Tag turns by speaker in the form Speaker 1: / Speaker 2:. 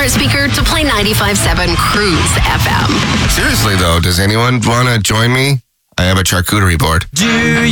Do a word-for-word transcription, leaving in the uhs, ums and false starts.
Speaker 1: smart speaker to play ninety-five point seven Cruise F M.
Speaker 2: Seriously, though, does anyone want to join me? I have a charcuterie board.
Speaker 3: Do